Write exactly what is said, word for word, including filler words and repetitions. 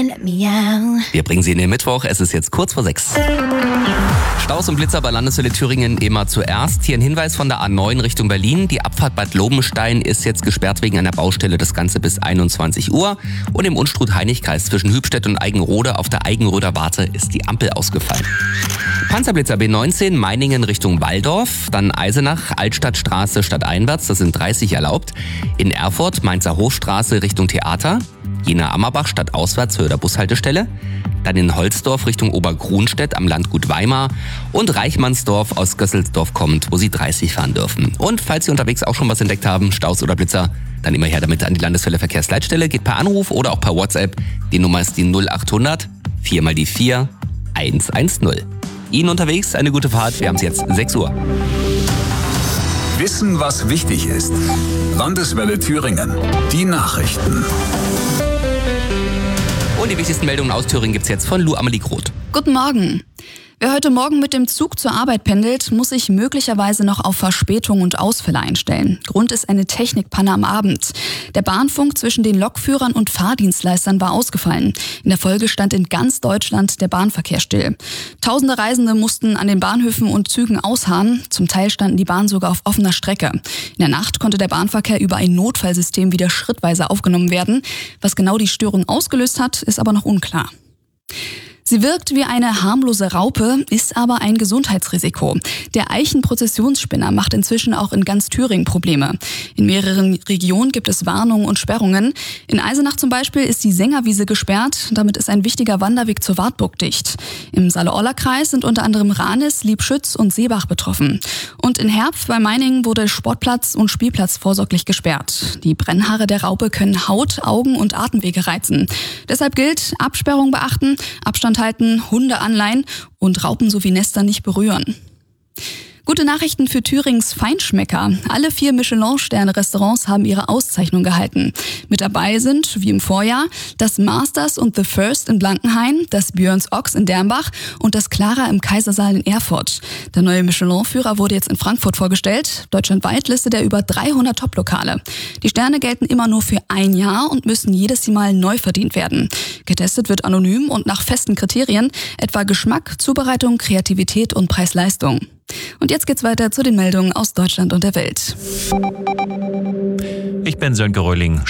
Wir bringen Sie in den Mittwoch, es ist jetzt kurz vor sechs. Staus und Blitzer bei Landeswelle Thüringen immer zuerst. Hier ein Hinweis von der A neun Richtung Berlin. Die Abfahrt Bad Lobenstein ist jetzt gesperrt wegen einer Baustelle. Das Ganze bis einundzwanzig Uhr. Und im Unstrut-Heinig-Kreis zwischen Hübstedt und Eigenrode auf der Eigenröder Warte ist die Ampel ausgefallen. Panzerblitzer B neunzehn, Meiningen Richtung Walldorf. Dann Eisenach, Altstadtstraße stadteinwärts, das sind dreißig erlaubt. In Erfurt, Mainzer Hofstraße Richtung Theater. Jena-Ammerbach stadtauswärts, Höhe der Bushaltestelle. Dann in Holzdorf Richtung Obergrunstedt am Landgut Weimar. Und Reichmannsdorf aus Gösselsdorf kommt, wo Sie dreißig fahren dürfen. Und falls Sie unterwegs auch schon was entdeckt haben, Staus oder Blitzer, dann immer her damit an die Landeswelle Verkehrsleitstelle. Geht per Anruf oder auch per WhatsApp. Die Nummer ist die null achthundert, vier mal die vier, eins eins null. Ihnen unterwegs eine gute Fahrt. Wir haben es jetzt sechs Uhr. Wissen, was wichtig ist. Landeswelle Thüringen. Die Nachrichten. Und die wichtigsten Meldungen aus Thüringen gibt's jetzt von Lou Amelie Groth. Guten Morgen. Wer heute Morgen mit dem Zug zur Arbeit pendelt, muss sich möglicherweise noch auf Verspätung und Ausfälle einstellen. Grund ist eine Technikpanne am Abend. Der Bahnfunk zwischen den Lokführern und Fahrdienstleistern war ausgefallen. In der Folge stand in ganz Deutschland der Bahnverkehr still. Tausende Reisende mussten an den Bahnhöfen und Zügen ausharren. Zum Teil standen die Bahnen sogar auf offener Strecke. In der Nacht konnte der Bahnverkehr über ein Notfallsystem wieder schrittweise aufgenommen werden. Was genau die Störung ausgelöst hat, ist aber noch unklar. Sie wirkt wie eine harmlose Raupe, ist aber ein Gesundheitsrisiko. Der Eichenprozessionsspinner macht inzwischen auch in ganz Thüringen Probleme. In mehreren Regionen gibt es Warnungen und Sperrungen. In Eisenach zum Beispiel ist die Sängerwiese gesperrt. Damit ist ein wichtiger Wanderweg zur Wartburg dicht. Im Saale-Orla-Kreis sind unter anderem Ranis, Liebschütz und Seebach betroffen. Und in Herpf bei Meiningen wurde Sportplatz und Spielplatz vorsorglich gesperrt. Die Brennhaare der Raupe können Haut, Augen und Atemwege reizen. Deshalb gilt, Absperrung beachten, Abstand halten, Hunde anleihen und Raupen sowie Nester nicht berühren. Gute Nachrichten für Thürings Feinschmecker. Alle vier Michelin-Sterne-Restaurants haben ihre Auszeichnung gehalten. Mit dabei sind, wie im Vorjahr, das Masters und The First in Blankenhain, das Björns Ochs in Dernbach und das Clara im Kaisersaal in Erfurt. Der neue Michelin-Führer wurde jetzt in Frankfurt vorgestellt. Deutschlandweit listet er über dreihundert Top-Lokale. Die Sterne gelten immer nur für ein Jahr und müssen jedes Mal neu verdient werden. Getestet wird anonym und nach festen Kriterien, etwa Geschmack, Zubereitung, Kreativität und Preis-Leistung. Und jetzt geht's weiter zu den Meldungen aus Deutschland und der Welt. Ich bin Sönke Röhling.